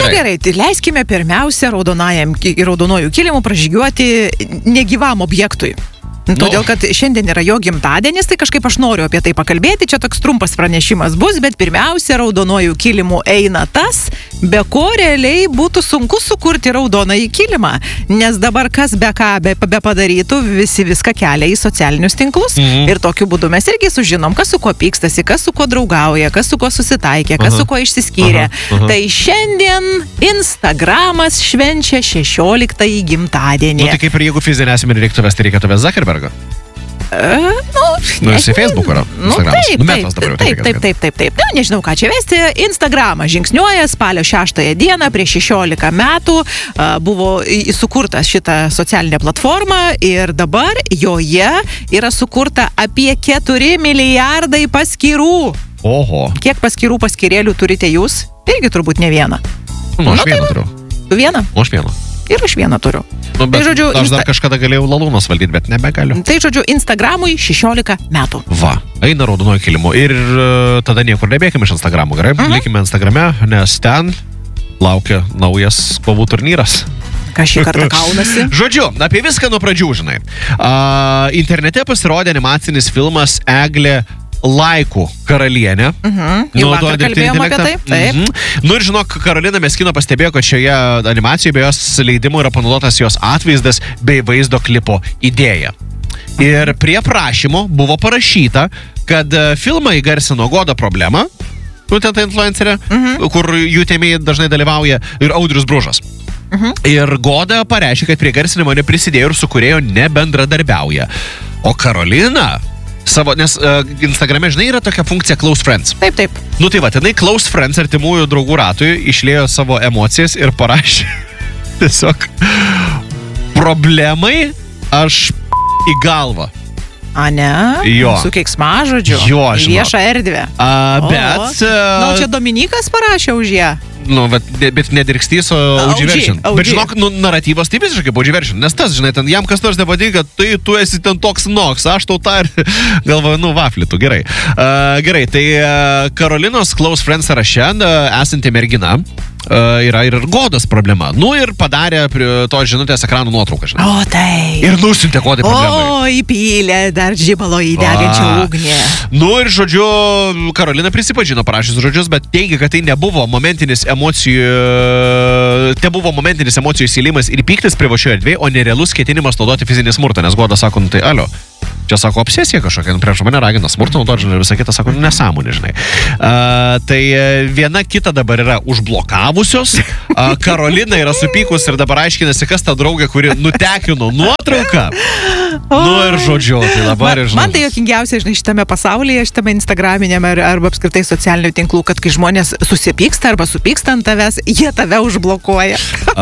gerai, tai leiskime pirmiausia raudonojų kilimų pražygiuoti negyvam objektui. Todėl, kad šiandien yra jo gimtadienis, tai kažkaip aš noriu apie tai pakalbėti, čia toks trumpas pranešimas bus, bet pirmiausia, raudonojų kilimų eina tas, be ko realiai būtų sunku sukurti raudonąjį kilimą, nes dabar kas be ką be padarytų, visi viską kelia į socialinius tinklus ir tokiu būdu mes irgi sužinom, kas su kuo pykstasi, kas su kuo draugauja, kas su kuo susitaikė, kas su kuo išsiskyrė. Tai šiandien Instagramas švenčia 16-ąjį gimtadienį. Nu, tai kaip ir jeigu fizinė asmenį reiktų vesti, reikėtų vesti Zuckerbergą. Jisai Facebook'o yra. Taip. Nežinau, ką čia vesti. Instagramas žingsniuoja spalio 6 dieną, prieš 16 metų buvo sukurta šita socialinė platforma ir dabar joje yra sukurta apie 4 milijardai paskyrų. Oho. Kiek paskyrėlių turite jūs? Irgi turbūt ne vieną. Nu, aš vieną turiu. Tu vieną? Aš vieną. Ir aš vieną turiu. Nu, bet tai, žodžiu, aš dar kažkada galėjau lalūnas valdyti, bet nebegaliu. Tai, žodžiu, Instagramui 16 metų. Va, eina raudonojo kilimu. Ir tada niekur nebėkime iš Instagramo, gerai? Likime Instagrame, nes ten laukia naujas kovų turnyras. Ką šį kartą kaunasi? Žodžiu, apie viską nuo pradžių, žinai. Internete pasirodė animacinis filmas Eglė Laikų karalienė. Jau vakar kalbėjom apie tai. Taip. Nu ir žinok, Karolina Meskino pastebėjo, kad šioje animacijoje be jos leidimo yra panaudotas jos atvaizdas bei vaizdo klipo idėja. Ir prie prašymo buvo parašyta, kad filmą įgarsino Goda Problema, nu ten ta influencerė, kur jų tėmėjai dažnai dalyvauja, ir Audrius Bružas. Ir Goda pareiškė, kad prie garsinimo neprisidėjo ir su kūrėjo nebendradarbiauja. O Karolina nes Instagrame, žinai, yra tokia funkcija Close Friends. Taip. Nu tai va, tenai Close Friends artimųjų draugų ratui išliejo savo emocijas ir parašė tiesiog problemai aš į galvą. A, ne? Jo. Su keiksmažodžiu. Jo, žinau. Viešą erdvę. Bet... Nu, čia Dominikas parašė už ją. Nu, bet nedirkstys, o OG version. Bet žinok, naratyvas tai visiškai OG version. Nes tas, žinai, ten jam kas nors nepatinka, tai tu esi ten toks noks, aš tau tą ir galvoju, nu, vaflitų, gerai. Gerai, tai Karolinos Close Friends sąraše esanti mergina yra ir Godos problema. Nu ir padarė to žinutės ekrano nuotrauką, žinai. O, tai. Ir nusiuntė Godai problemai. O, įpylė dar žibalo į degančią ugnį. Nu ir, žodžiu, Karolina prisipažino parašys žodžius, bet teigia, kad tai nebuvo momentinis momentinis emocijų įsilimas ir pyktis privačioje erdvėje, o nerealus ketinimas naudoti fizinį smurtą, nes Goda sako, nu tai alio. Čia sako obsesija kažkokia, prieš mane ragina smurtą naudoti, žinai, ir visą kitą sako, nesąmonė, žinai. Tai viena kita dabar yra užblokavusios, Karolina yra supykus ir dabar aiškinasi, kas ta draugė, kuri nutekino nuotrauką. Nu ir žodžiu, tai dabar ir žinau. Man tai juokingiausia, žinai, šitame pasaulyje, šitame instagraminėme arba apskritai socialinių tinklų, kad kai žmonės susipyksta arba supyksta ant tavęs, jie tave užblokuoja.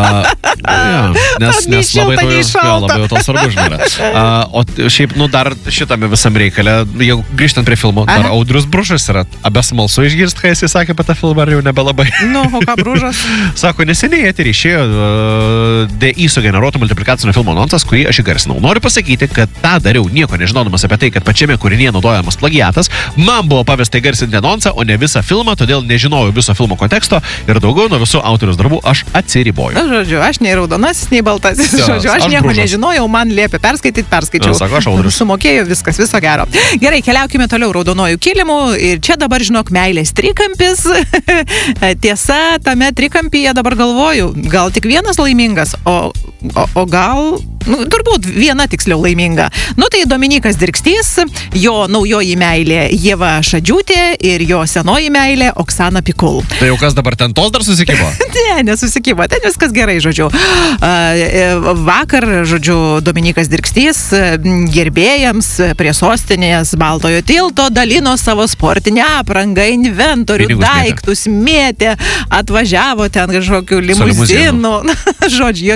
Nes labai to svarbu, žinai. O šiaip, nu, dar šitame visam reikale, jau grįžtant prie filmo, dar Audrius Bružas yra abesmalsu išgirsti, ką jisai sakė apie tą filmą, ar jau nebelabai. Nu, o ką Bružas? Sako, neseniai eterį išėjo DI sugeneruoto multiplikacinio filmo anonsas, kurį aš įgarsinau. Noriu pasakyti, kad tą dariau nieko nežinodamas apie tai, kad pačiame kūrinyje naudojamas plagiatas. Man buvo pavesta įgarsinti anonsą, o ne visą filmą, todėl nežinojau viso filmo konteksto ir daugiau nuo visų autoriaus darbų aš atsiriboju. Na, žodžiu, aš nei raudonasis, nei baltasis. Žodžiu, aš nieko nežinojau, man liepė perskaičiau. Sako, aš Audrius. Sumokėjau, viskas, viso gero. Gerai, keliaukime toliau raudonojų kilimų ir čia dabar, žinok, meilės trikampis. Tiesa, tame trikampyje dabar galvoju, gal tik vienas laimingas, o gal, nu, turbūt viena tiksliau laiminga. Nu, tai Dominikas Dirkstys, jo naujoji meilė Ieva Šadžiūtė ir jo senoji meilė Oksana Pikul. Tai jau kas dabar ten tos dar susikibo? Ne, nesusikibo, ten viskas gerai, žodžiu. Vakar, žodžiu, Dominikas Dirkstys gerbėjams prie sostinės Baltojo tilto dalino savo sportinę aprangą, inventorių, daiktus, mėtė, atvažiavo ten kažkokių limuzinų, žodžiu, jokingai ten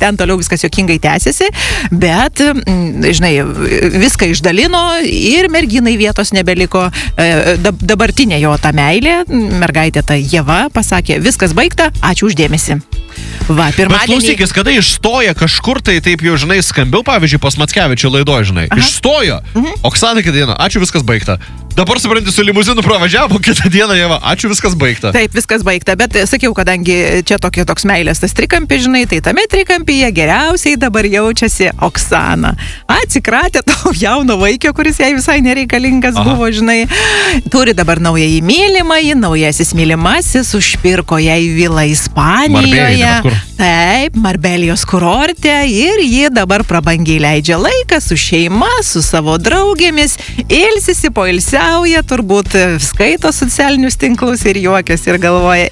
ten toliau viskas juokingai tęsiasi, bet, žinai, viską išdalino ir merginai vietos nebeliko. Dabartinė jo ta meilė, mergaitė ta Ieva, pasakė, viskas baigta, ačiū uždėmesi. Va, Bet klausykis, kada išstoja kažkur, tai taip jau, žinai, skambiau, pavyzdžiui, pas Mackevičių laidoje, žinai. Išstojo. Oksana kitą dieną, ačiū, viskas baigta. Dabar, supranti, su limuzinu pravažiavo, kitą dieną Ieva, ačiū, viskas baigta. Taip, viskas baigta, bet sakiau, kadangi čia toks meilės tas trikampis, žinai, tai tame trikampyje geriausiai dabar jaučiasi Oksana. Atsikratė to jauno vaikio, kuris jai visai nereikalingas buvo, žinai. Turi dabar naująjį mylimąjį, naujasis mylimasis, užpirko jai vilą Ispanijoje. Taip, Marbelijos kurorte ir ji dabar prabangiai leidžia laiką su šeima, su savo draugėmis, ilsisi, poilsiauja, turbūt skaito socialinius tinklus ir juokiasi ir galvoja,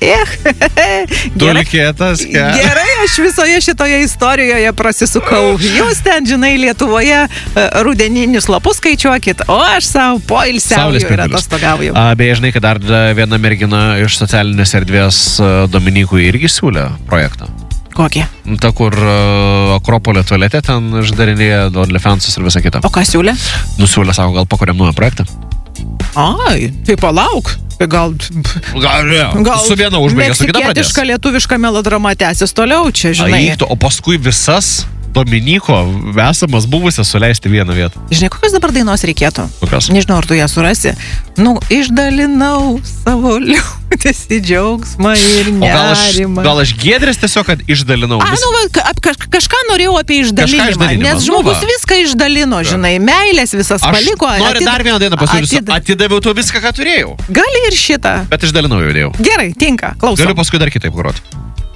gerai, aš visoje šitoje istorijoje prasisukau. Jūs ten, žinai, Lietuvoje rudeninius lapus skaičiuokit, o aš savo poilsiauju ir atostogauju. Beje, žinai, kad dar viena mergina iš socialinės erdvės Dominikui irgi siūlė projektą. Kokie? Ta, kur Akropolio tualete ten išdarinėja OnlyFansus ir visą kitą. O ką siūlė? Nusiūlė, sako, gal pakuriam naują projektą. Ai, tai palauk. Gal su viena užbaigė, su kita pradės. Meksikietiška lietuviška melodrama tęsis toliau, čia, žinai. O paskui visas Dominiko esamas buvusias suleisti vieną vietą. Žinai, kokios dabar dainos reikėtų? Kokios? Nežinau, ar tu ją surasi. Išdalinau savo liūdesį, džiaugsmą ir nerimą. Gal aš Giedrės tiesiog, kad išdalinau. Kažką norėjau apie išdalinimą, nes žmogus viską išdalino, žinai, meilės visas paliko. Aš noriu dar vieną dainą pasiūlyti. Atidaviau to viską, ką turėjau. Gali ir šitą. Bet išdalinau jau dėjau. Gerai, tinka, klausom. Galiu paskui dar kitaip groti.